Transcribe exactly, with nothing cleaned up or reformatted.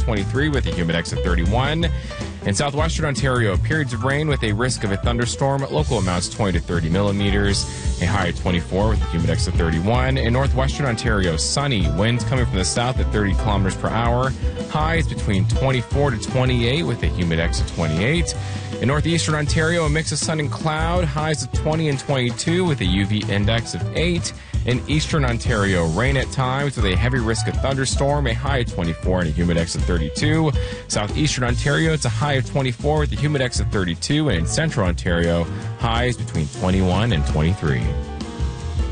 twenty-three with a humid X of thirty-one. In southwestern Ontario, periods of rain with a risk of a thunderstorm. Local amounts twenty to thirty millimeters. A high of twenty-four with a humid X of thirty-one. In northwestern Ontario, sunny. Winds coming from the south at thirty kilometers per hour. Highs between twenty-four to twenty-eight with a humid X of twenty-eight. In northeastern Ontario, a mix of sun and cloud. Highs of twenty and twenty-two with a U V index of eight. In eastern Ontario, rain at times with a heavy risk of thunderstorm, a high of twenty-four and a humid X of thirty-two. Southeastern Ontario, it's a high of twenty-four with a humid X of thirty-two. And in central Ontario, highs between twenty-one and twenty-three.